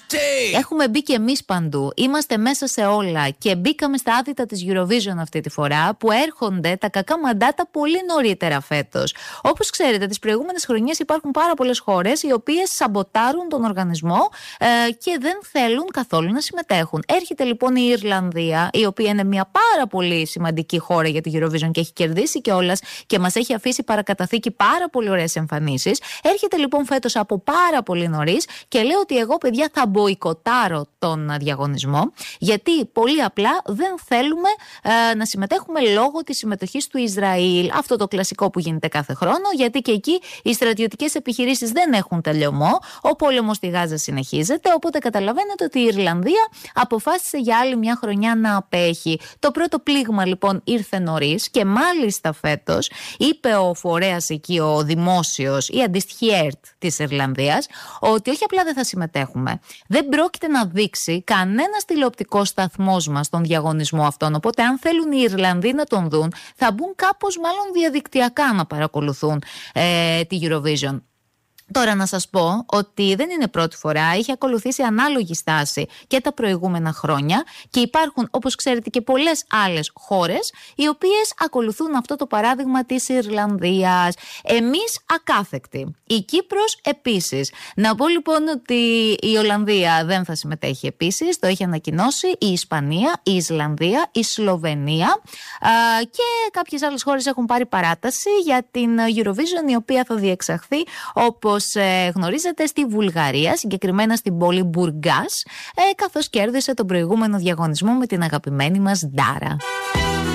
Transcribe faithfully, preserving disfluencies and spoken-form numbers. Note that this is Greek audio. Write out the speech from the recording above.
Έχουμε μπει και εμείς παντού. Είμαστε μέσα σε όλα. Και μπήκαμε στα άδυτα της Eurovision αυτή τη φορά, που έρχονται τα κακά μαντάτα πολύ νωρίτερα φέτος. Όπως ξέρετε, τις προηγούμενες χρονιές υπάρχουν πάρα πολλές χώρες οι οποίες σαμποτάρουν τον οργανισμό ε, και δεν θέλουν καθόλου να συμμετέχουν. Έρχεται λοιπόν η Ιρλανδία, η οποία είναι μια πάρα πολύ σημαντική χώρα για τη Eurovision και έχει κερδίσει κιόλας και μας έχει αφήσει παρακαταθήκη πάρα πολύ ωραίες εμφανίσεις. Έρχεται λοιπόν φέτος από πάρα πολύ νωρίς και λέει ότι εγώ, παιδιά, θα μποϊκοτάρω τον διαγωνισμό, γιατί πολύ απλά δεν θέλουμε ε, να συμμετέχουμε λόγω της συμμετοχής του Ισραήλ. Αυτό το κλασικό που γίνεται κάθε χρόνο, γιατί και εκεί οι στρατιωτικές επιχειρήσεις δεν έχουν τελειωμό, ο πόλεμος στη Γάζα συνεχίζεται, οπότε καταλαβαίνετε ότι η Ιρλανδία αποφάσισε για άλλη μια χρονιά να απέχει. Το πρώτο πλήγμα λοιπόν ήρθε νωρίς και μάλιστα φέτος είπε ο φορέας εκεί, ο δημόσιος, η αντίστοιχη ΕΡΤ της Ιρλανδίας, ότι όχι απλά δεν θα συμμετέχουμε, δεν πρόκειται να δείξει κανένας τηλεοπτικός σταθμός μας στον διαγωνισμό αυτόν. Οπότε, αν θέλουν οι Ιρλανδοί να τον δουν, θα μπουν κάπως μάλλον διαδικτυακά να παρακολουθούν ε, τη Eurovision. Τώρα να σας πω ότι δεν είναι πρώτη φορά, είχε ακολουθήσει ανάλογη στάση και τα προηγούμενα χρόνια και υπάρχουν, όπως ξέρετε, και πολλές άλλες χώρες οι οποίες ακολουθούν αυτό το παράδειγμα της Ιρλανδίας. Εμείς ακάθεκτοι. Η Κύπρος επίσης. Να πω λοιπόν ότι η Ολλανδία δεν θα συμμετέχει επίσης, το έχει ανακοινώσει η Ισπανία, η Ισλανδία, η Σλοβενία α, και κάποιες άλλες χώρες έχουν πάρει παράταση για την Eurovision, η οποία θα διεξαχθεί, όπως όπως γνωρίζετε, στη Βουλγαρία, συγκεκριμένα στην πόλη Μπουργκάς, ε, καθώς κέρδισε τον προηγούμενο διαγωνισμό με την αγαπημένη μας Ντάρα.